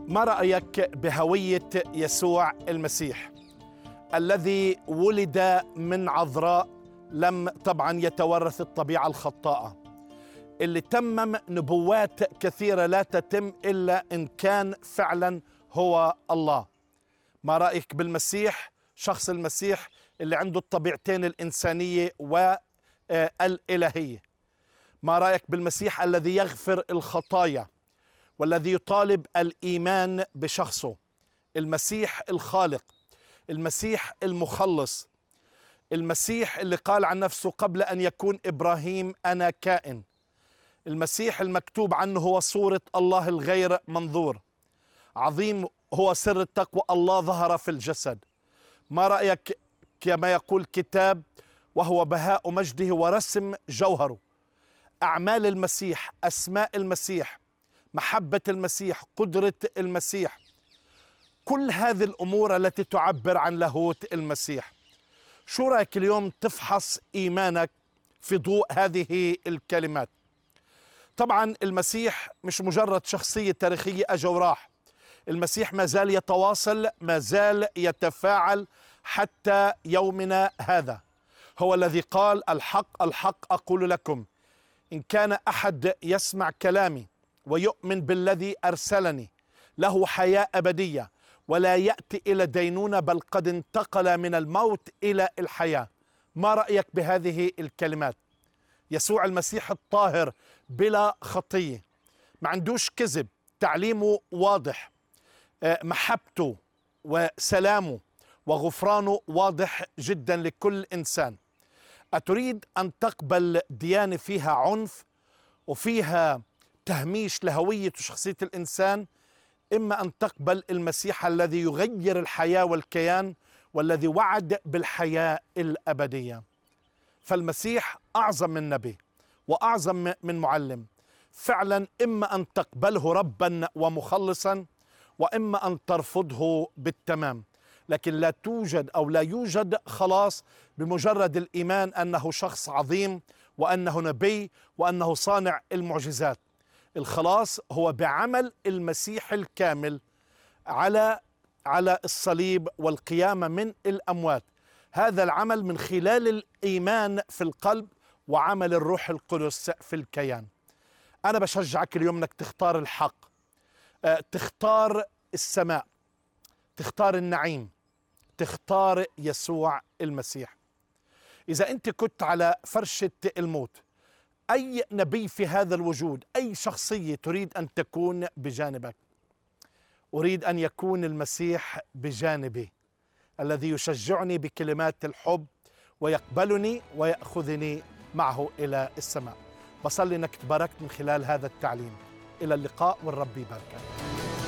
ما رأيك بهوية يسوع المسيح الذي ولد من عذراء لم طبعا يتورث الطبيعة الخطاءة، اللي تمم نبوات كثيرة لا تتم إلا إن كان فعلا هو الله؟ ما رأيك بالمسيح، شخص المسيح اللي عنده الطبيعتين الإنسانية والإلهية؟ ما رأيك بالمسيح الذي يغفر الخطايا والذي يطالب الإيمان بشخصه؟ المسيح الخالق، المسيح المخلص، المسيح اللي قال عن نفسه قبل أن يكون إبراهيم أنا كائن، المسيح المكتوب عنه هو صورة الله الغير منظور، عظيم هو سر التقوى، الله ظهر في الجسد. ما رأيك كما يقول الكتاب وهو بهاء مجده ورسم جوهره؟ أعمال المسيح، أسماء المسيح، محبة المسيح، قدرة المسيح، كل هذه الأمور التي تعبر عن لاهوت المسيح. شو رأيك اليوم تفحص إيمانك في ضوء هذه الكلمات؟ طبعا المسيح مش مجرد شخصية تاريخية أجا وراح، المسيح ما زال يتواصل، ما زال يتفاعل حتى يومنا هذا. هو الذي قال الحق الحق أقول لكم إن كان أحد يسمع كلامي ويؤمن بالذي أرسلني له حياة أبدية ولا يأتي إلى دينونة بل قد انتقل من الموت إلى الحياة. ما رأيك بهذه الكلمات؟ يسوع المسيح الطاهر بلا خطية، ما عندوش كذب، تعليمه واضح، محبته وسلامه وغفرانه واضح جدا لكل إنسان. أتريد أن تقبل ديانة فيها عنف وفيها تهميش لهوية وشخصية الإنسان، إما أن تقبل المسيح الذي يغير الحياة والكيان والذي وعد بالحياة الأبدية. فالمسيح أعظم من نبي وأعظم من معلم فعلا، إما أن تقبله ربا ومخلصا وإما أن ترفضه بالتمام. لكن لا توجد أو لا يوجد خلاص بمجرد الإيمان أنه شخص عظيم وأنه نبي وأنه صانع المعجزات. الخلاص هو بعمل المسيح الكامل على الصليب والقيامة من الأموات. هذا العمل من خلال الإيمان في القلب وعمل الروح القدس في الكيان. أنا بشجعك اليوم أنك تختار الحق، تختار السماء، تختار النعيم، تختار يسوع المسيح. إذا أنت كنت على فرشة الموت، أي نبي في هذا الوجود، أي شخصية تريد أن تكون بجانبك؟ أريد أن يكون المسيح بجانبي الذي يشجعني بكلمات الحب ويقبلني ويأخذني معه إلى السماء. بصلي أنك تباركت من خلال هذا التعليم. إلى اللقاء والرب يباركك.